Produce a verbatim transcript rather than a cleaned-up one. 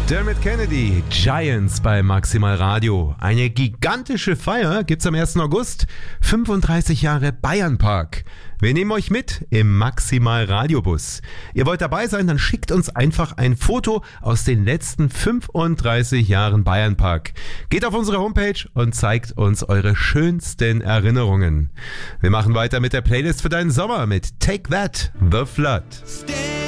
Dermot Kennedy, Giants bei Maximal Radio. Eine gigantische Feier gibt's am ersten August. fünfunddreißig Jahre Bayernpark. Wir nehmen euch mit im Maximal Radiobus. Ihr wollt dabei sein, dann schickt uns einfach ein Foto aus den letzten fünfunddreißig Jahren Bayernpark. Geht auf unsere Homepage und zeigt uns eure schönsten Erinnerungen. Wir machen weiter mit der Playlist für deinen Sommer mit Take That, The Flood.